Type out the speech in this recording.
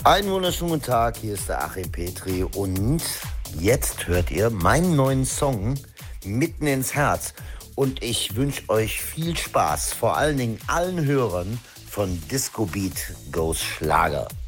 Einen wunderschönen guten Tag, hier ist der Achim Petri und jetzt hört ihr meinen neuen Song Mitten ins Herz. Und ich wünsche euch viel Spaß, vor allen Dingen allen Hörern von Disco Beat Goes Schlager.